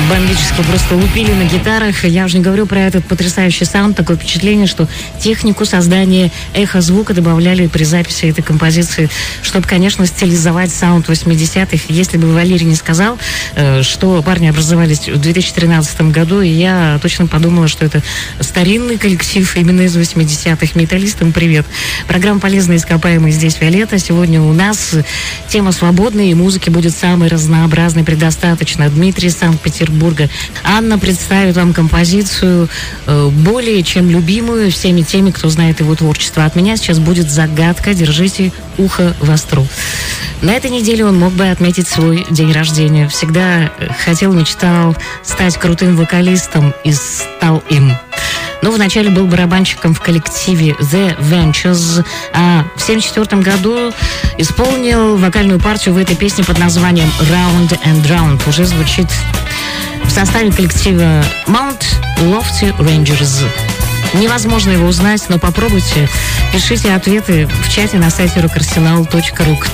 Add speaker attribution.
Speaker 1: бомбически просто лупили на гитарах. Я уже не говорю про этот потрясающий саунд. Такое впечатление, что технику создания эхо-звука добавляли при записи этой композиции, чтобы, конечно, стилизовать саунд 80-х. Если бы Валерий не сказал, что парни образовались в 2013 году, и я точно подумала, что это старинный коллектив именно из 80-х. Металлистам привет. Программа «Полезные ископаемые». Здесь Виолетта. Сегодня у нас тема свободная, и музыки будет самой разнообразной, предостаточно. Дмитрий из Санкт-Петербурга. Анна представит вам композицию более чем любимую всеми теми, кто знает его творчество. От меня сейчас будет загадка. Держите ухо востро. На этой неделе он мог бы отметить свой день рождения. Всегда хотел, мечтал стать крутым вокалистом и стал им. Но вначале был барабанщиком в коллективе The Ventures, а в 1974 году исполнил вокальную партию в этой песне под названием Round and Round. Уже звучит в составе коллектива Mount Lofty Rangers. Невозможно его узнать, но попробуйте. Пишите ответы в чате на сайте rockarsenal.ru.